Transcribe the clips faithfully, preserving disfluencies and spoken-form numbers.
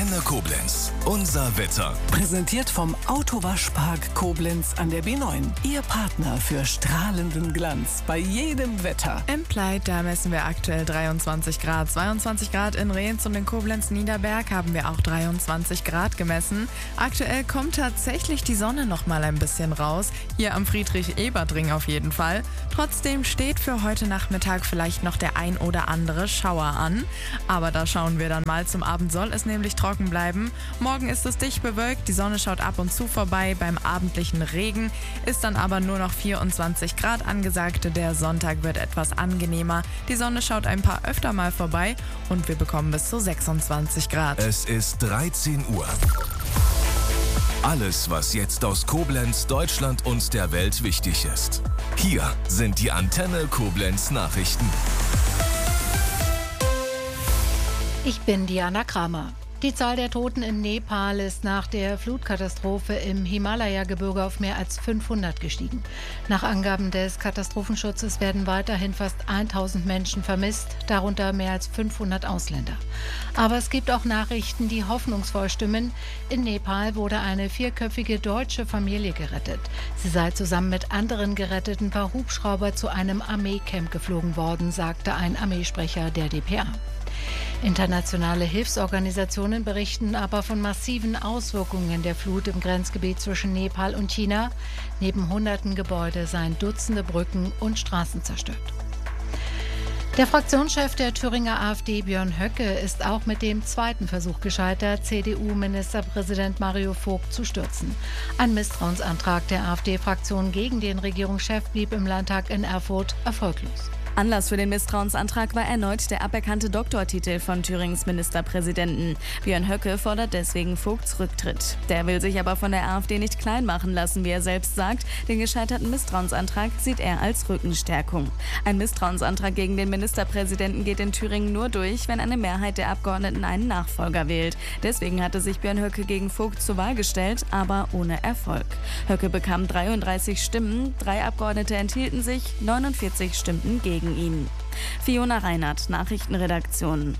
Antenne Koblenz. Unser Wetter. Präsentiert vom Autowaschpark Koblenz an der B neun. Ihr Partner für strahlenden Glanz bei jedem Wetter. Im Pleit, da messen wir aktuell dreiundzwanzig Grad. zweiundzwanzig Grad in Rehns und in Koblenz-Niederberg haben wir auch dreiundzwanzig Grad gemessen. Aktuell kommt tatsächlich die Sonne noch mal ein bisschen raus. Hier am Friedrich-Ebert-Ring auf jeden Fall. Trotzdem steht für heute Nachmittag vielleicht noch der ein oder andere Schauer an. Aber da schauen wir dann mal. Zum Abend soll es nämlich trocken bleiben. Morgen ist es dicht bewölkt, die Sonne schaut ab und zu vorbei. Beim abendlichen Regen ist dann aber nur noch vierundzwanzig Grad angesagt. Der Sonntag wird etwas angenehmer. Die Sonne schaut ein paar öfter mal vorbei und wir bekommen bis zu sechsundzwanzig Grad. Es ist dreizehn Uhr. Alles, was jetzt aus Koblenz, Deutschland und der Welt wichtig ist. Hier sind die Antenne Koblenz Nachrichten. Ich bin Diana Kramer. Die Zahl der Toten in Nepal ist nach der Flutkatastrophe im Himalaya-Gebirge auf mehr als fünfhundert gestiegen. Nach Angaben des Katastrophenschutzes werden weiterhin fast tausend Menschen vermisst, darunter mehr als fünfhundert Ausländer. Aber es gibt auch Nachrichten, die hoffnungsvoll stimmen. In Nepal wurde eine vierköpfige deutsche Familie gerettet. Sie sei zusammen mit anderen Geretteten per Hubschrauber zu einem Armeecamp geflogen worden, sagte ein Armeesprecher der D P A. Internationale Hilfsorganisationen berichten aber von massiven Auswirkungen der Flut im Grenzgebiet zwischen Nepal und China. Neben hunderten Gebäude seien Dutzende Brücken und Straßen zerstört. Der Fraktionschef der Thüringer AfD, Björn Höcke, ist auch mit dem zweiten Versuch gescheitert, C D U-Ministerpräsident Mario Vogt zu stürzen. Ein Misstrauensantrag der AfD-Fraktion gegen den Regierungschef blieb im Landtag in Erfurt erfolglos. Anlass für den Misstrauensantrag war erneut der aberkannte Doktortitel von Thürings Ministerpräsidenten. Björn Höcke fordert deswegen Vogts Rücktritt. Der will sich aber von der AfD nicht klein machen lassen, wie er selbst sagt. Den gescheiterten Misstrauensantrag sieht er als Rückenstärkung. Ein Misstrauensantrag gegen den Ministerpräsidenten geht in Thüringen nur durch, wenn eine Mehrheit der Abgeordneten einen Nachfolger wählt. Deswegen hatte sich Björn Höcke gegen Vogt zur Wahl gestellt, aber ohne Erfolg. Höcke bekam dreiunddreißig Stimmen, drei Abgeordnete enthielten sich, neunundvierzig stimmten gegen ihn. Fiona Reinhardt, Nachrichtenredaktion.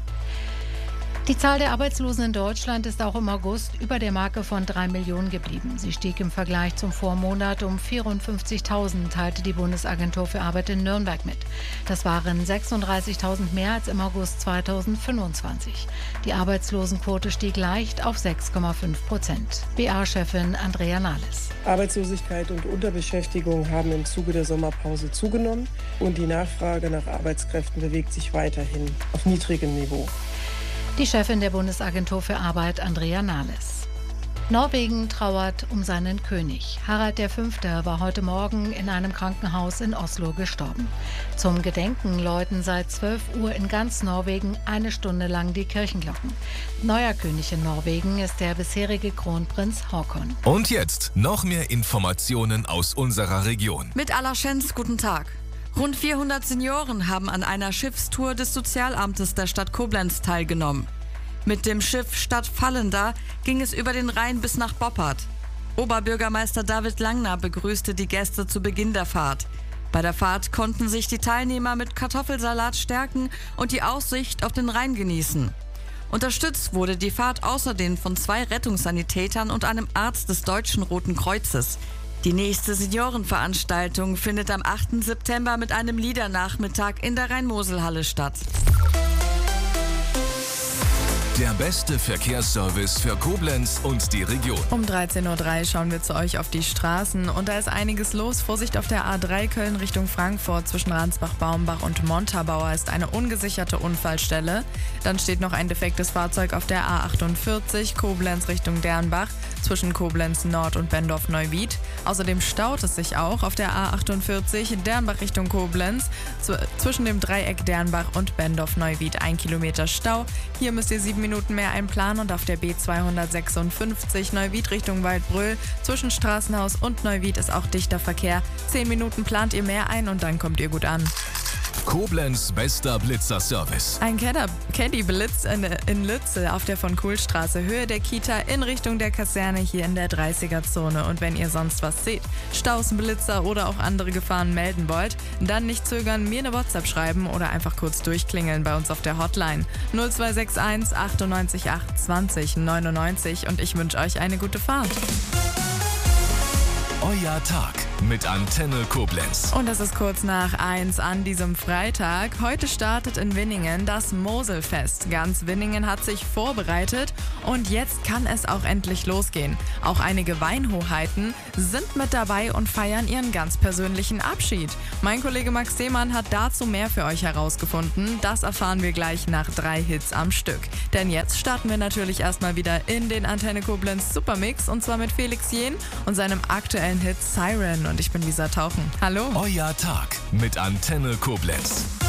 Die Zahl der Arbeitslosen in Deutschland ist auch im August über der Marke von drei Millionen geblieben. Sie stieg im Vergleich zum Vormonat um vierundfünfzigtausend, teilte die Bundesagentur für Arbeit in Nürnberg mit. Das waren sechsunddreißigtausend mehr als im August zweitausendfünfundzwanzig. Die Arbeitslosenquote stieg leicht auf sechs Komma fünf Prozent. B A-Chefin Andrea Nahles. Arbeitslosigkeit und Unterbeschäftigung haben im Zuge der Sommerpause zugenommen und die Nachfrage nach Arbeitskräften bewegt sich weiterhin auf niedrigem Niveau. Die Chefin der Bundesagentur für Arbeit, Andrea Nahles. Norwegen trauert um seinen König. Harald der Fünfte war heute Morgen in einem Krankenhaus in Oslo gestorben. Zum Gedenken läuten seit zwölf Uhr in ganz Norwegen eine Stunde lang die Kirchenglocken. Neuer König in Norwegen ist der bisherige Kronprinz Haakon. Und jetzt noch mehr Informationen aus unserer Region. Mit Allerschenz, guten Tag. Rund vierhundert Senioren haben an einer Schiffstour des Sozialamtes der Stadt Koblenz teilgenommen. Mit dem Schiff Stadt Fallenda ging es über den Rhein bis nach Boppard. Oberbürgermeister David Langner begrüßte die Gäste zu Beginn der Fahrt. Bei der Fahrt konnten sich die Teilnehmer mit Kartoffelsalat stärken und die Aussicht auf den Rhein genießen. Unterstützt wurde die Fahrt außerdem von zwei Rettungssanitätern und einem Arzt des Deutschen Roten Kreuzes. Die nächste Seniorenveranstaltung findet am achten September mit einem Liedernachmittag in der Rhein-Mosel-Halle statt. Der beste Verkehrsservice für Koblenz und die Region. Um dreizehn Uhr drei schauen wir zu euch auf die Straßen und da ist einiges los. Vorsicht auf der A drei Köln Richtung Frankfurt zwischen Ransbach-Baumbach und Montabaur ist eine ungesicherte Unfallstelle. Dann steht noch ein defektes Fahrzeug auf der A achtundvierzig Koblenz Richtung Dernbach zwischen Koblenz Nord und Bendorf-Neuwied. Außerdem staut es sich auch auf der A achtundvierzig Dernbach Richtung Koblenz zwischen dem Dreieck Dernbach und Bendorf-Neuwied. Ein Kilometer Stau. Hier müsst ihr sieben Minuten mehr einplanen und auf der B zweihundertsechsundfünfzig Neuwied Richtung Waldbröl zwischen Straßenhaus und Neuwied ist auch dichter Verkehr. Zehn Minuten plant ihr mehr ein und dann kommt ihr gut an. Koblenz bester Blitzerservice. Ein Caddy Caddy blitzt in, in Lützel auf der von Kuhlstraße, Höhe der Kita, in Richtung der Kaserne hier in der dreißiger-Zone. Und wenn ihr sonst was seht, Staus, Blitzer oder auch andere Gefahren melden wollt, dann nicht zögern, mir eine WhatsApp schreiben oder einfach kurz durchklingeln bei uns auf der Hotline null zwei sechs eins achtundneunzig acht zwanzig neunundneunzig und ich wünsche euch eine gute Fahrt. Euer Tag mit Antenne Koblenz. Und es ist kurz nach eins an diesem Freitag. Heute startet in Winningen das Moselfest. Ganz Winningen hat sich vorbereitet und jetzt kann es auch endlich losgehen. Auch einige Weinhoheiten sind mit dabei und feiern ihren ganz persönlichen Abschied. Mein Kollege Max Seemann hat dazu mehr für euch herausgefunden. Das erfahren wir gleich nach drei Hits am Stück. Denn jetzt starten wir natürlich erstmal wieder in den Antenne Koblenz Supermix und zwar mit Felix Jähn und seinem aktuellen Hit Siren. Und ich bin Lisa Tauchen. Hallo. Euer Tag mit Antenne Koblenz.